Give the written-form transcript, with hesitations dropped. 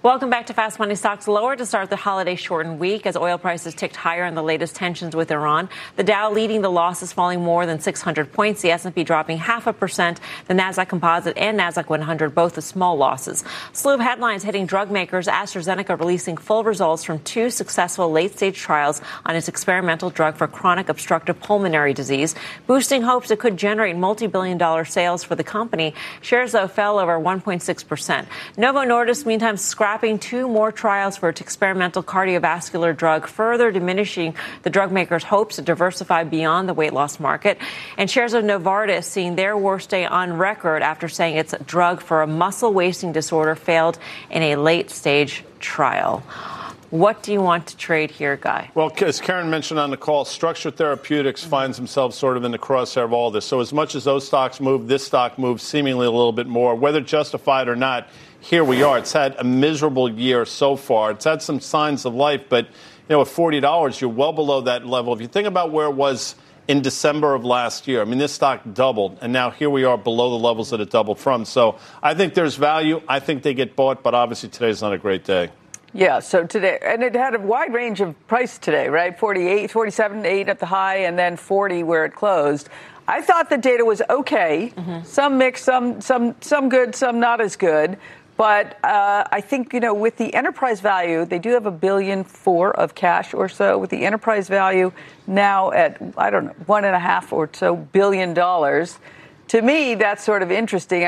Welcome back to Fast Money. Stocks lower to start the holiday shortened week as oil prices ticked higher in the latest tensions with Iran. The Dow leading the losses, falling more than 600 points. The S&P dropping 0.5%. The Nasdaq Composite and Nasdaq 100 both with small losses. Slew of headlines hitting drug makers. AstraZeneca releasing full results from 2 successful late-stage trials on its experimental drug for chronic obstructive pulmonary disease, boosting hopes it could generate multi-billion-dollar sales for the company. Shares, though, fell over 1.6%. Novo Nordisk, meantime, scrapping 2 more trials for its experimental cardiovascular drug, further diminishing the drug maker's hopes to diversify beyond the weight loss market. And shares of Novartis seeing their worst day on record after saying its drug for a muscle wasting disorder failed in a late-stage trial. What do you want to trade here, Guy? Well, as Karen mentioned on the call, Structure Therapeutics finds themselves sort of in the crosshair of all this. So as much as those stocks move, this stock moves seemingly a little bit more. Whether justified or not, here we are. It's had a miserable year so far. It's had some signs of life, but at $40, you're well below that level. If you think about where it was in December of last year, I mean, this stock doubled, and now here we are below the levels that it doubled from. So I think there's value. I think they get bought, but obviously today's not a great day. Yeah, so today, and it had a wide range of price today, right? 48, 47, 8 at the high, and then 40 where it closed. I thought the data was okay. Some mixed, some good, some not as good. But I think, with the enterprise value, they do have $1.4 billion of cash or so. With the enterprise value now at, I don't know, $1.5 or so billion. To me, that's sort of interesting.